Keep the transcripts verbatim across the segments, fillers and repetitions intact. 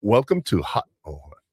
Welcome to Hot. Oh, hold on.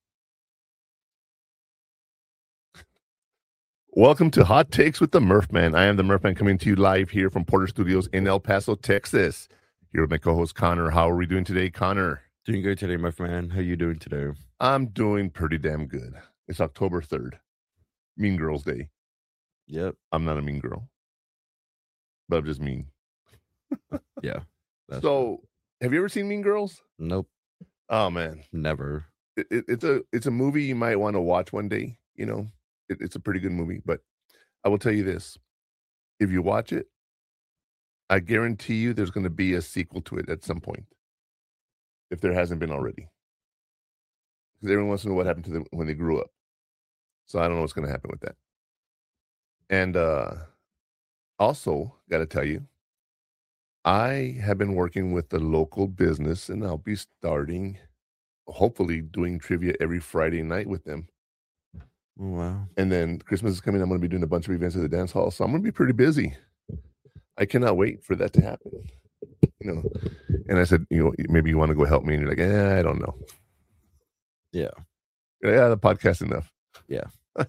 Welcome to Hot Takes with the Murph Man. I am the Murph Man coming to you live here from Porter Studios in El Paso, Texas. Here with my co-host Connor. How are we doing today, Connor? Doing good today, Murph Man. How you doing today? I'm doing pretty damn good. It's October third, Mean Girls Day. Yep. I'm not a mean girl, but I'm just mean. Yeah. That's so, right. Have you ever seen Mean Girls? Nope. Oh man, never. It, it, it's a it's a movie you might want to watch one day. You know, it, it's a pretty good movie. But I will tell you this: if you watch it, I guarantee you there's going to be a sequel to it at some point, if there hasn't been already. Because everyone wants to know what happened to them when they grew up. So I don't know what's going to happen with that. And uh, also, got to tell you, I have been working with the local business, and I'll be starting, hopefully, doing trivia every Friday night with them. Oh, wow. And then Christmas is coming. I'm going to be doing a bunch of events at the dance hall, so I'm going to be pretty busy. I cannot wait for that to happen. You know, and I said, you know, maybe you want to go help me, and you're like, eh, I don't know. Yeah. Yeah, the podcast enough. Yeah.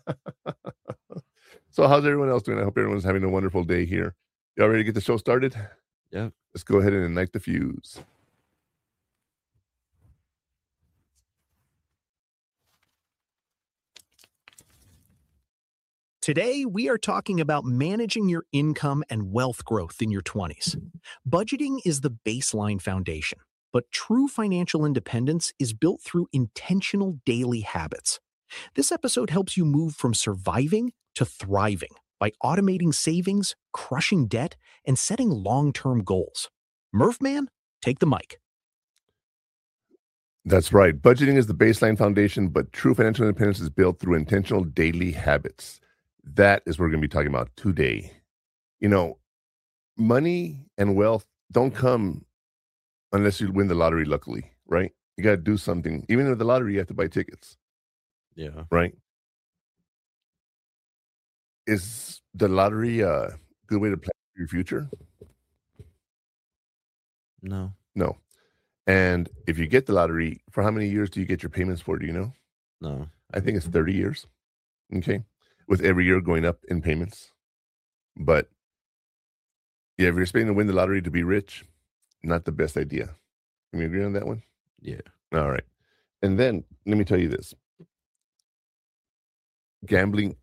So how's everyone else doing? I hope everyone's having a wonderful day here. Y'all ready to get the show started? Yeah. Let's go ahead and ignite the fuse. Today, we are talking about managing your income and wealth growth in your twenties. Budgeting is the baseline foundation, but true financial independence is built through intentional daily habits. This episode helps you move from surviving to thriving by automating savings, crushing debt, and setting long-term goals. Murph Man, take the mic. That's right. Budgeting is the baseline foundation, but true financial independence is built through intentional daily habits. That is what we're going to be talking about today. You know, money and wealth don't come unless you win the lottery, luckily, right? You got to do something. Even with the lottery, you have to buy tickets. Yeah. Right? Is the lottery a good way to plan your future? No. No. And if you get the lottery, for how many years do you get your payments for? Do you know? No. I think it's thirty years. Okay. With every year going up in payments. But yeah, if you're expecting to win the lottery to be rich, not the best idea. Can we agree on that one? Yeah. All right. And then let me tell you this. Gambling,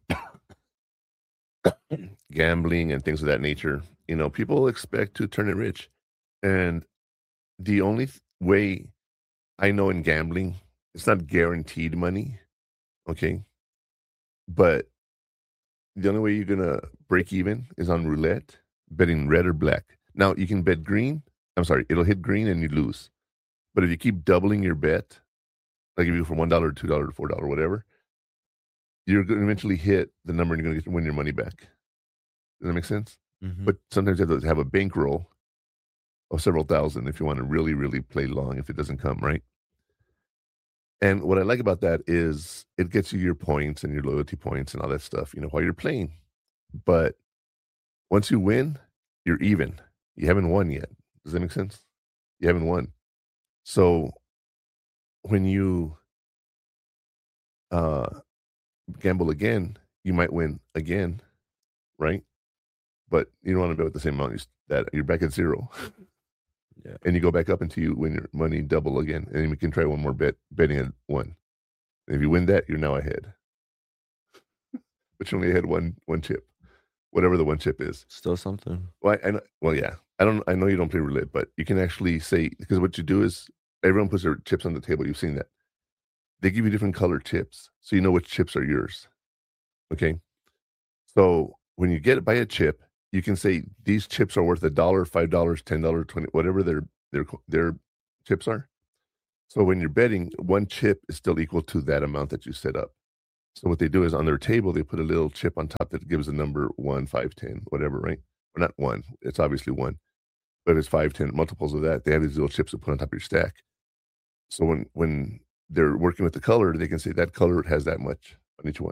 gambling and things of that nature, you know, people expect to turn it rich. And the only th- way I know in gambling, it's not guaranteed money. Okay. But the only way you're going to break even is on roulette, betting red or black. Now, you can bet green. I'm sorry, it'll hit green and you lose. But if you keep doubling your bet, like if you go from one dollar to two dollars to four dollars, whatever, you're going to eventually hit the number and you're going to win your money back. Does that make sense? Mm-hmm. But sometimes you have to have a bankroll of several thousand if you want to really, really play long if it doesn't come, right? And what I like about that is it gets you your points and your loyalty points and all that stuff, you know, while you're playing. But once you win, you're even. You haven't won yet. Does that make sense? You haven't won. So when you uh, gamble again, you might win again, right? But you don't want to bet with the same amount you, that you're back at zero. Yeah. And you go back up until you win your money double again. And then we can try one more bet, betting at one. And if you win that, you're now ahead. But you only had one one chip, whatever the one chip is. Still something. Well, I, I know, well, yeah. I don't. I know you don't play roulette, but you can actually say, because what you do is everyone puts their chips on the table. You've seen that. They give you different colored chips, so you know which chips are yours. Okay. So when you get buy a chip, you can say these chips are worth a dollar, five dollars, ten dollars, twenty, whatever their their their chips are. So when you're betting, one chip is still equal to that amount that you set up. So what they do is on their table, they put a little chip on top that gives a number one, five, ten, whatever, right? Or not one. It's obviously one. But if it's five, ten, multiples of that, they have these little chips to put on top of your stack. So when when they're working with the color, they can say that color has that much on each one.